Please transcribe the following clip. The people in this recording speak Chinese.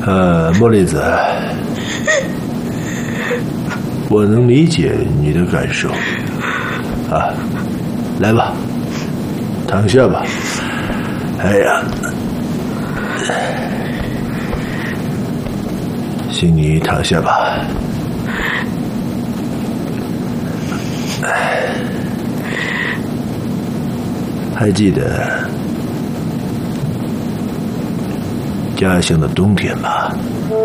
茉莉子，我能理解你的感受。啊，来吧，躺下吧。哎呀，请你躺下吧。还记得家乡的冬天吗？